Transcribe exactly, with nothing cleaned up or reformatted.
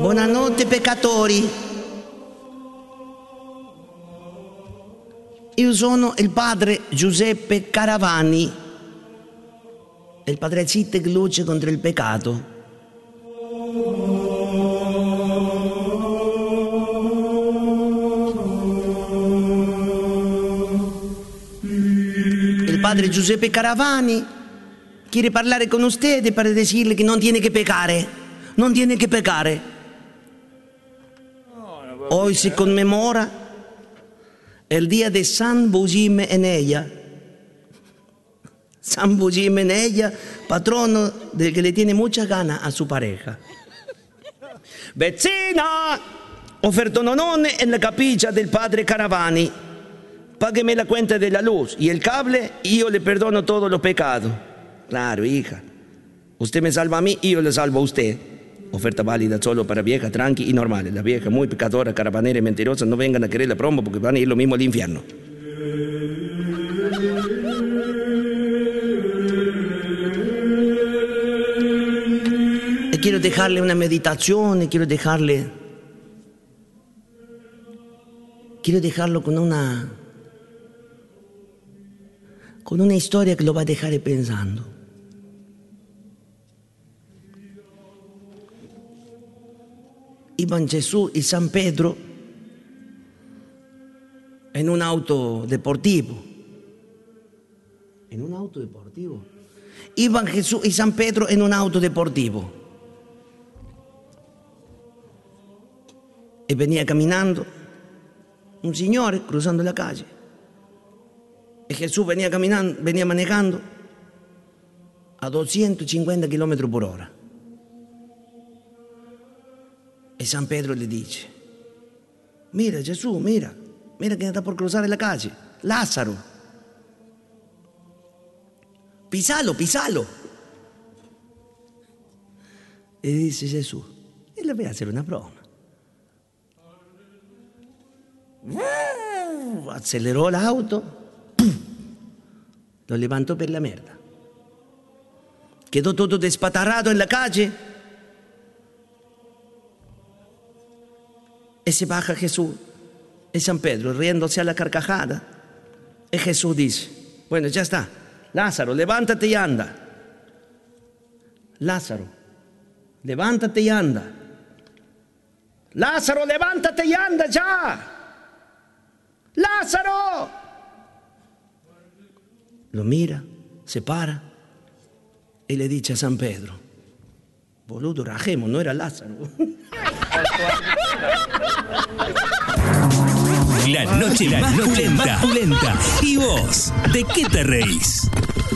Buonanotte peccatori. Io sono il padre Giuseppe Caravani, il padrecito che luce contro il peccato. Il padre Giuseppe Caravani quiere parlare con ustedes para decirle que no tiene que peccare, non tiene que peccare. Hoy se conmemora el día de San Bugime Enella. San Bugime Enella, patrono del que le tiene mucha gana a su pareja. Vecina, oferto nonone en la capilla del padre Caravani. Págueme la cuenta de la luz y el cable y yo le perdono todos los pecados. Claro, hija. Usted me salva a mí y yo le salvo a usted. Oferta válida solo para viejas tranqui y normales. Las viejas muy pecadoras, caravaneras y mentirosas no vengan a querer la promo porque van a ir lo mismo al infierno. Y quiero dejarle una meditación y quiero dejarle... Quiero dejarlo con una... con una historia que lo va a dejar pensando. Iban Jesús y San Pedro en un auto deportivo. En un auto deportivo. Iban Jesús y San Pedro en un auto deportivo. Y venía caminando un señor cruzando la calle. Y Jesús venía caminando, venía manejando a doscientos cincuenta kilómetros por hora. Y San Pedro le dice: mira Jesús, mira, mira que está por cruzar la calle, Lázaro. Pisalo, pisalo. Y dice Jesús: y le voy a hacer una broma. Uh, aceleró el auto, ¡pum! Lo levantó per la mierda. Quedó todo despatarrado en la calle. Y se baja Jesús y San Pedro riéndose a la carcajada. Y Jesús dice: bueno, ya está. Lázaro, levántate y anda. Lázaro, levántate y anda. Lázaro, levántate y anda ya. Lázaro. Lo mira, se para y le dice a San Pedro: boludo, rajemos, no era Lázaro. La noche, la más, noche pulenta. más pulenta. ¿Y vos? ¿De qué te reís?